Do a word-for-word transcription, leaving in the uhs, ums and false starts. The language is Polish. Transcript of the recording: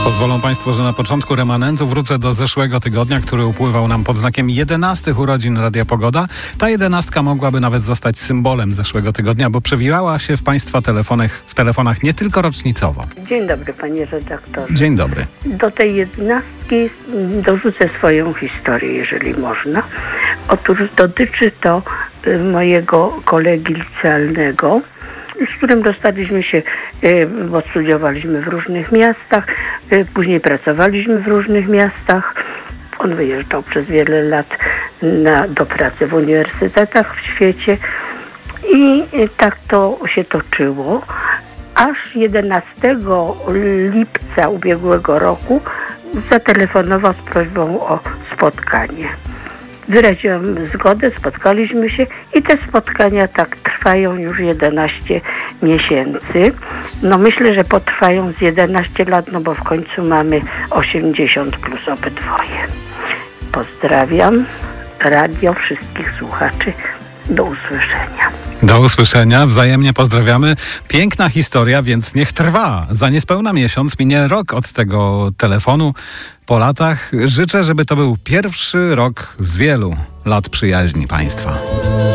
Pozwolą Państwo, że na początku remanentu wrócę do zeszłego tygodnia, który upływał nam pod znakiem jedenastych urodzin Radia Pogoda. Ta jedenastka mogłaby nawet zostać symbolem zeszłego tygodnia, bo przewijała się w Państwa telefonach, w telefonach nie tylko rocznicowo. Dzień dobry, panie redaktorze. Dzień dobry. Do tej jedenastki dorzucę swoją historię, jeżeli można. Otóż dotyczy to mojego kolegi licealnego, z którym dostaliśmy się, bo studiowaliśmy w różnych miastach, później pracowaliśmy w różnych miastach. On wyjeżdżał przez wiele lat na, do pracy w uniwersytetach w świecie i tak to się toczyło, aż jedenastego lipca ubiegłego roku zatelefonował z prośbą o spotkanie. Wyraziłam zgodę, spotkaliśmy się i te spotkania tak trwają już jedenaście miesięcy. No myślę, że potrwają z jedenaście lat, no bo w końcu mamy osiemdziesiąt plus obydwoje. Pozdrawiam radio, wszystkich słuchaczy. Do usłyszenia. Do usłyszenia, wzajemnie pozdrawiamy. Piękna historia, więc niech trwa. Za niespełna miesiąc minie rok od tego telefonu. Po latach życzę, żeby to był pierwszy rok z wielu lat przyjaźni Państwa.